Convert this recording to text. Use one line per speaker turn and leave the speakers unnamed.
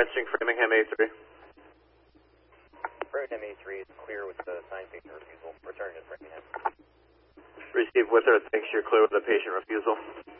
answering Framingham A3.
Framingham A3 is clear with the signed patient refusal. Return to Framingham.
Receive with or thanks, you're clear with the patient refusal.